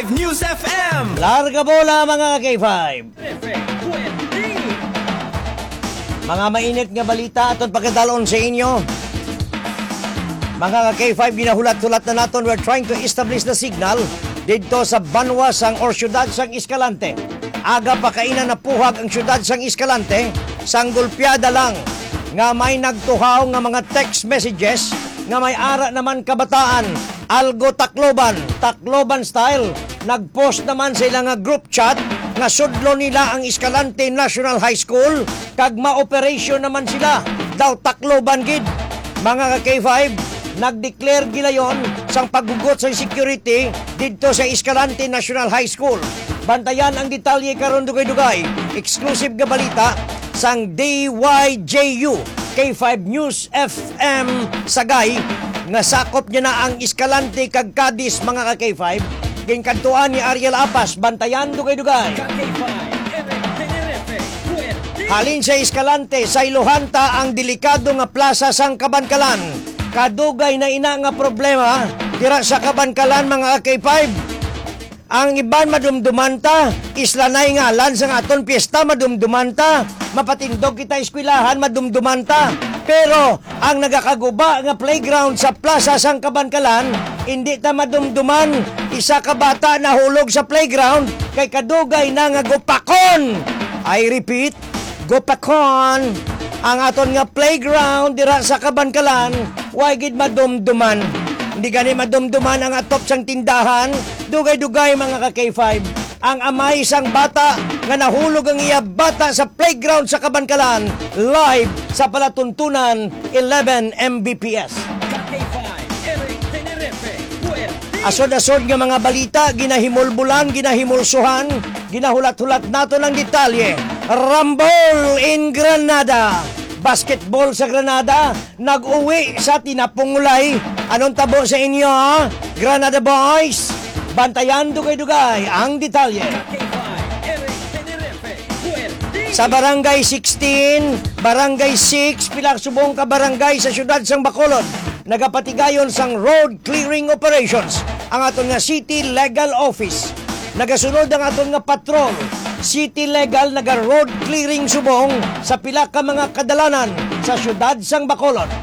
K5 News FM. Larga bola mga K5. Mga mainit nga balita aton pagkadalon sa inyo. Mga K5, ginahulat-hulat na naton, we're trying to establish the signal dito sa Banwa sang or syudad sang Escalante. Aga pa kainan na puhag ang syudad sang Escalante, sang gulpyada lang nga may nagtuhaw nga mga text messages nga may ara naman kabataan, algo Tacloban style. Nagpost naman sa ilang group chat nga sudlo nila ang Escalante National High School kag ma-operation naman sila daw Tacloban gid. Mga K5, nag-declare gilayon sang paggugot sa security dito sa Escalante National High School. Bantayan ang detalye karon dugay-dugay. Exclusive nga balita sang DYJU K5 News FM Sagay nga sakop niya na ang Escalante kag Cadiz mga K5. Ginkantuan ni Ariel Apas. Bantayan dugay-dugay. Halin sa Escalante, sa Ilohanta ang delikado nga plaza sang Kabankalan. Kadugay na ina nga problema tira sa Kabankalan mga K5. Ang iban madumdumanta, islanay ngalan sa aton piyesta madumdumanta, mapatindog kita eskwelahan madumdumanta. Pero ang nagakaguba nga playground sa plaza sang Kabankalan, hindi ta madumduman. Isa ka bata nahulog sa playground kay kadugay na nga gupakon. I repeat, gupakon. Ang aton nga playground dira sa Kabankalan, way gid madumduman. Hindi gani madumduman ang atop sang tindahan. Dugay-dugay mga ka-K5. Ang amay sang bata nga nahulog ang iya bata sa playground sa Kabankalan, live sa palatuntunan 11 Mbps. Asod-asod nga mga balita, ginahimulbulan, ginahimulsuhan, ginahulat-hulat nato ng detalye. Rumble in Granada. Basketball sa Granada, nag-uwi sa tinapungulay. Anong tabo sa inyo, ha? Granada Boys? Bantayan dugay-dugay ang detalye. Sa Barangay 16, Barangay 6, pilang subong ka barangay sa syudad sang Bacolod, nagapatigayon sang road clearing operations ang aton nga City Legal Office. Nagasunod ang aton nga patrol. City Legal naga-road clearing subong sa pila ka mga kadalanan sa syudad sang Bacolod.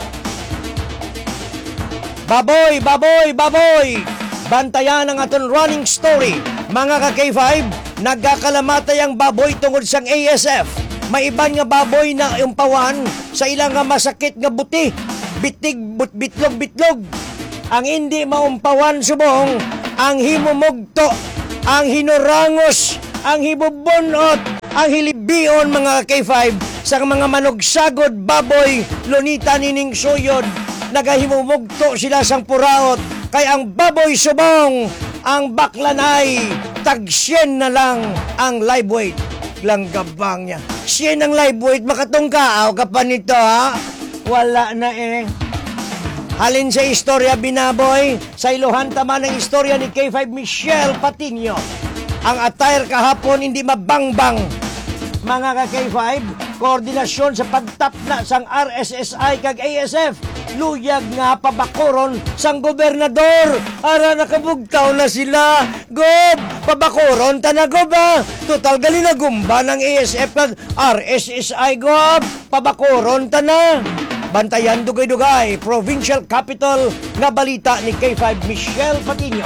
Baboy! Bantayan ang aton running story. Mga ka-K5, nagkakalamatay ang baboy tungod sang ASF. May iban nga baboy na umpawan sa ilang nga masakit nga buti. Bitlog. Ang hindi maumpawan subong, ang himumugto, ang hinurangos, ang hibubunot, ang hilibion mga K5 sa mga manugsagod baboy, lunita nining suyod. Nagahimumugto sila sang puraot. Kay ang baboy subong, ang baklanay, tag-syen na lang ang live weight. Langgabang niya. Syen ang live weight, makatungkaaw ka pa nito, ha? Wala na eh. Halin sa istorya binaboy, sa Ilohanta man ang istorya ni K5 Michelle Patino. Ang attire kahapon hindi mabangbang. Mga ka-K5, koordinasyon sa pagtapna sang RSSI kag ASF. Luyag nga pabakoron sang gobernador. Ara nakabugtaw na sila. Gob, pabakoron ta na gob ha. Total gali na gumba ng ASF kag RSSI gob. Pabakoron ta na. Bantayan dugay-dugay, provincial capital nga balita ni K5 Michelle Patino.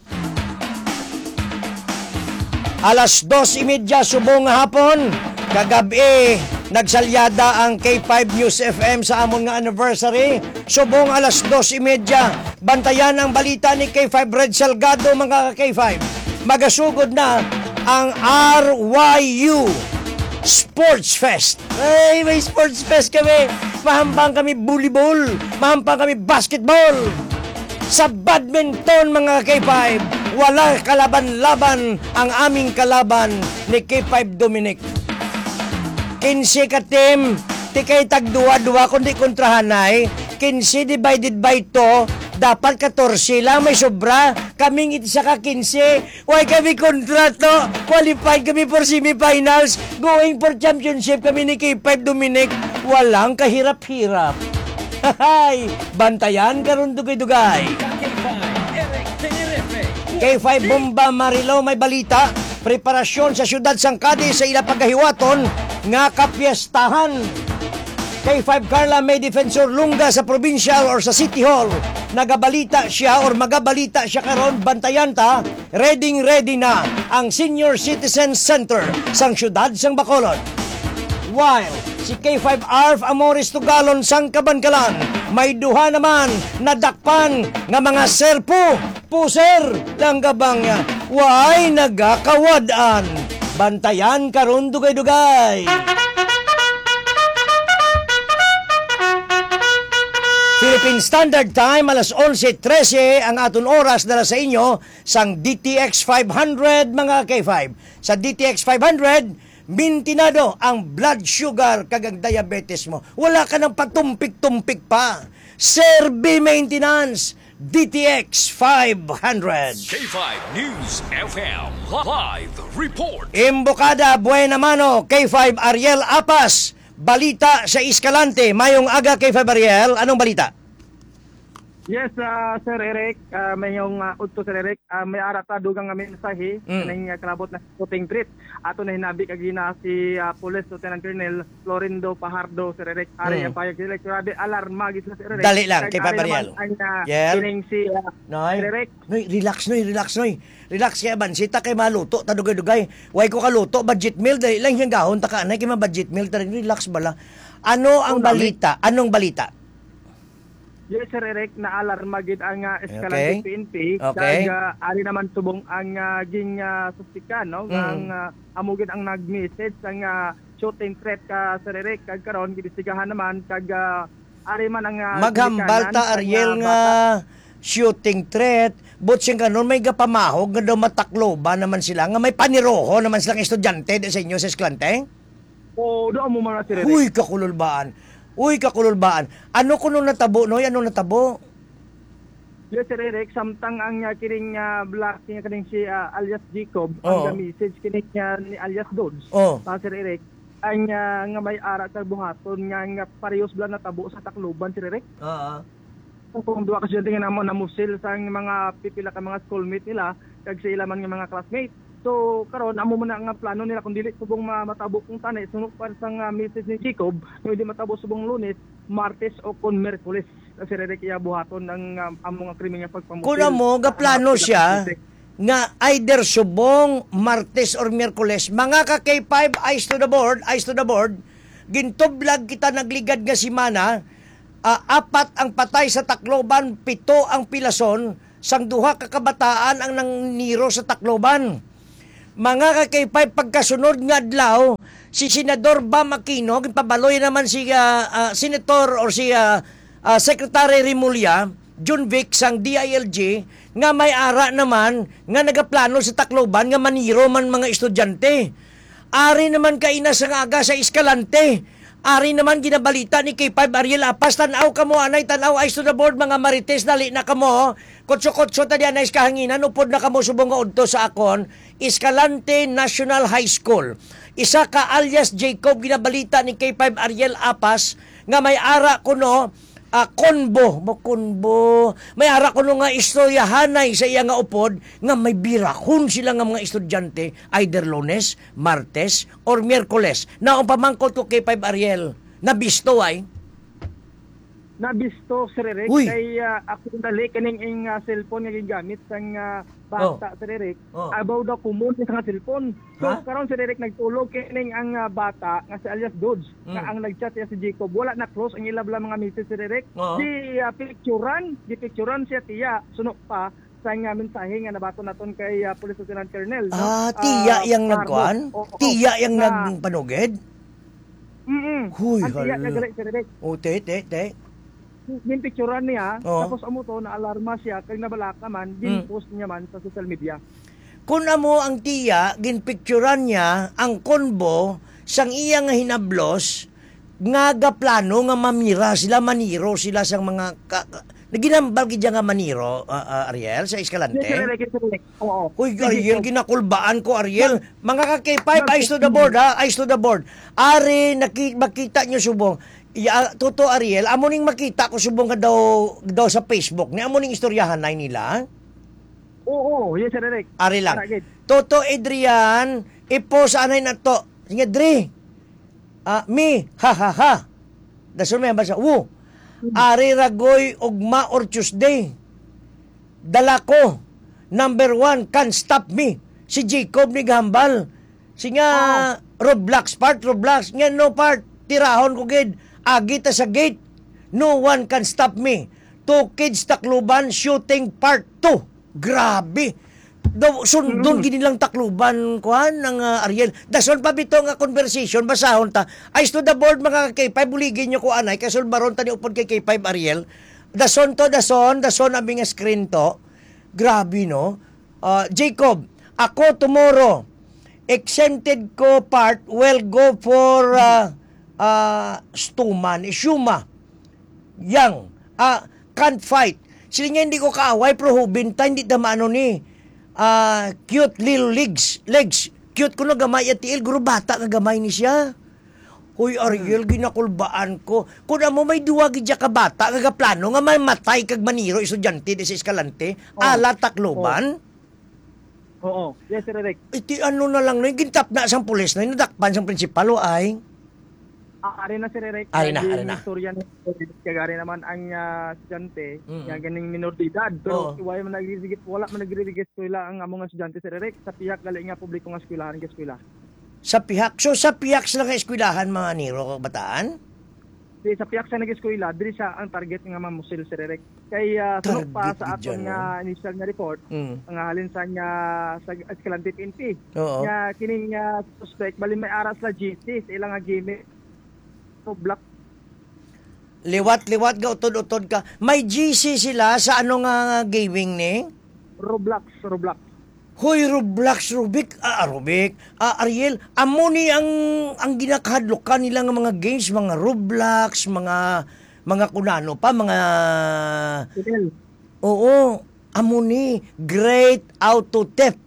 Alas 2:30 subong nga hapon, kagabi nagsalyada ang K5 News FM sa amon nga anniversary. Subong alas 2:30, bantayan ang balita ni K5 Red Salgado mga K5. Magasugod na ang RYU Sports Fest. Ay, may Sports Fest kami. Mahampang kami volleyball, mahampang kami basketball. Sa badminton mga K5, wala kalaban-laban ang aming kalaban ni K5 Dominic. 15 ka team, ti kay tagduwa-duwa kundi kontrahanay. 15 divided by 2, dapat 14 lang, may sobra. Kaming isa ka 15, why kami kontrato, qualified kami for semifinals, going for championship kami ni K5 Dominic. Walang kahirap-hirap. Hay, bantayan karon dugay-dugay. K5 Bomba Marilao may balita. Preparasyon sa syudad sang Cadiz sa ila pagkahiwaton nga kapiestahan. K5 Carla may defensor Lunga sa provincial or sa City Hall. Nagabalita siya or magabalita siya karon, bantayan ta. Ready na ang Senior Citizen Center sang syudad sang Bacolod. While si K5 Arf Amores Tugalon sang Kabankalan may duha naman nadakpan nga mga serpo puser lang gabang why nagakawadan. Bantayan karon dugay-dugay. Philippine Standard Time, alas 11:13 ang aton oras dala sa inyo sang DTX 500 mga K5. Sa DTX 500, mintinado ang blood sugar kag diabetes mo. Wala ka nang patumpik-tumpik pa. Serbi Maintenance, DTX 500. K5 News FM Live Report. Imbokada, buena mano, K5 Ariel Apas. Balita sa Escalante. Mayong aga K5 Ariel. Anong balita? Yes, Sir Eric, mayong udto Sir Eric, may arata dugang nga mensahe ng kalabot na shooting threat. Ato na hinabi kagina si Police Lieutenant Colonel Florindo Pajardo, Sir Eric. Ari ang payag sila, grabe alarma gid Sir Eric. Dali lang kay Ariel. Yes. Si Noy. Sir Eric. Noy, relax Noy. Relax kay bansita kay maluto ta dugay-dugay. Way ko kaluto budget meal dali lang yang gahon ta kanay kay budget meal ta relax bala. Ano ang balita? Anong balita? Yes, Sir Eric, na alarma gid ang Escalante PNP. Okay. Ari naman subong ang ging suspikan, no? Ang amugid ang nag-message ang shooting threat ka Sir Eric. Kag karon gidisigahan naman kag ari man ang maghambal ta Ariel nga shooting threat. But siyang ganun, may gapamahog nga daw matakloba naman sila nga may paniroho naman silang estudyante sa inyo sa Escalante. O doon mo mga Sir Eric. Uy, kakululbaan. Ano kuno natabo, Noy? Ano natabo? Yes, Sir Eric, samtang ang kining black niya kining si alias Jacob, ang message kining ni alias Dodge. Sir Eric, ang nga may ara sa buhaton nga parehas bla natabo sa Tacloban, Sir Eric. Kung duwa kasi tingin namo namusil sa mga pipila ka mga schoolmate nila kag sa ila man nga mga classmates. So karon amo man nga plano nila kung dili subong matabo kung tanay sunod pa sa message ni Jacob, kung di matabo subong Lunes, Martes o kon Miyerkules. Kasi Eric iya buhaton ng amo nga krimen nga pagpamusil. Kuno mo ga plano siya nga either subong Martes or Miyerkules. Mga ka K5 eyes to the board. Gintublag kita nagligad nga semana. 4 ang patay sa Tacloban, 7 ang pilason, sang duha ka kabataan ang nangniro sa Tacloban. Mga ka-K5 pagkasunod nga adlaw, si Senador Bam Aquino, pabaloy naman si Senator or si Secretary Rimulya, John Vic sang DILG, nga may ara naman nga nagaplano sa Tacloban nga maniro man mga estudyante. Ari naman kaina sang aga sa Escalante. Ari naman ginabalita ni K5 Ariel Apas, tanaw ka mo, anay, tanaw, eyes to the board, mga marites, dali na ka mo, kotso-kotso, tadi anay kahanginan, upod na ka mo subong nga udto sa akon, Escalante National High School. Isa ka alias Jacob, ginabalita ni K5 Ariel Apas, nga may ara kuno, konbo, may ara kuno nga istoryahanay sa iya nga upod, nga may birakon sila nga mga estudyante, either Lunes, Martes, or Miyerkules. Na ang pamangkot ko K5 Ariel, nabisto ay? Nabisto, Sir Eric, kay ako dali kaning cellphone nga gigamit sang bata, Sir Eric. About the common sa cellphone. So karon Sir Eric nagtulog kining ang bata nga si alias Dodge nga ang nagchat niya si Jacob. Wala na close ang ilabla mga message, Sir Eric. Di picturean siya tiya sunok pa sa nga mensahe nga nabato naton kay Police Lieutenant Colonel. Tiya yang nagkuan? Tiya yang nagpanugid? Huy, tiya nga gali, Sir Eric. Te. Yung picturean niya, tapos amo to na alarma siya kay nabalaka man, din-post niya man sa social media. Kung amo ang tiya, ginpicturean niya ang konbo sang iya nga hinablos nga gaplano nga mamira sila, maniro sila sang mga naginambal gid nga maniro, Ariel, sa Escalante. Oo. Uy, Ariel, ginakulbaan ko, Ariel. Mga ka-K5, eyes to the board, ha? Eyes to the board. Ari, makita nyo subong. Toto Ariel, amo ning makita ko subong ka daw sa Facebook ni amo ning istoryahan nila. Oo, yes, Sir Eric. Ari lang. Aragid. Toto Adrian, ipo sa anay na to. Sige, Dre. Me, ha ha ha. Dasun may basa. Ari ragoy ugma or Tuesday. Dala ko. Number 1, can't stop me. Si Jacob ni Gambal. Si nga Roblox part. Nga no part. Tirahon ko gid. Agi ta sa gate. No one can stop me. 2 kids takluban shooting part 2. Grabe. Sundon gini lang takluban kuan ng Ariel. Dason pa bito nga conversation basahon ta. Ayos to the board mga K5 buligin nyo ko anay kasulbaron ta ni upod kay K5 Ariel. Dason aming screen to. Grabe no. Jacob, ako tomorrow exempted ko part will go for Shuma. Yang can't fight. Sila nga hindi ko kaaway pero hubinta hindi damano ni cute little legs. Cute ko na gamay at tiil. Guro bata nga gamay ni siya. Hoy Ariel, ginakulbaan ko. Kung mo may duwag dya ka bata, nga plano nga may matay kag maniro estudyante di sa Escalante, ala takloban. Oo. Yes, Sir Eric. Iti ano na lang, gintap na sang pulis na, nadakpan sang prinsipal o ay. Ari na, Sir Eric. Ari na. Istorya ni kagari naman ang estudyante, yung ganing minor de edad. Pero wala man nagre-register ko ang among estudyante, Sir Eric. Sa piyak gali nga publiko nga eskwelahan ng eskwela. Sa pihak? So sa pihak sila nga eskwelahan mga niro kabataan? Sa piyak sa nag-eskwela, diri siya ang target nga mamusil, Sir Eric. Kay sunod pa sa aton nga initial nga report, ang halin sa nga sa Escalante PNP. Nga kining suspect bali may aras la GC sa ilang nga game. Block. Liwat ga utod-utod ka. May GC sila sa ano nga gaming ni? Roblox. Hoy, Roblox, Rubik. Ariel, amo ni ang ginakahadlokan nila nga mga games, mga Roblox, mga kunano pa, mga... Oo, amo ni Great Auto Theft.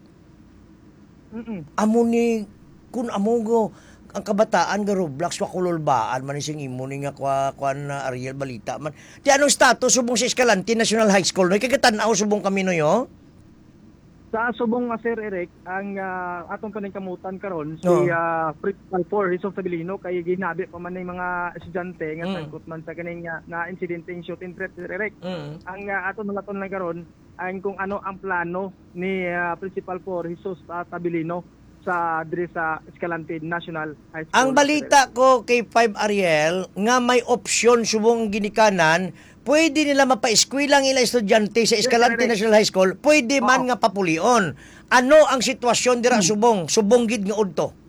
Amo ni, kun amo go, ang kabataan nga Roblox, wakululbaan man isang imo ni nga kuan na Ariel balita man. Di anong status subong sa Escalante National High School? No, kikatanaw subong kami no yo? Sa subong nga Sir Eric, ang atong kaning kamutan karon si Principal 4 Rizal Tabilino kay ginabi pa man ng mga estudyante nga sangkot man sa kaning na insidente ng shooting threat, Sir Eric. Ang aton nalaton lang karon ang kung ano ang plano ni Principal 4 Rizal Tabilino sa diri sa Escalante National High School. Ang balita ko kay 5 Ariel nga may opsyon subong ginikanan. Pwede nila mapa-eskwela ang ilang estudyante sa Escalante National High School. Pwede man nga papulion. Ano ang sitwasyon dira subong? Subong gid nga udto.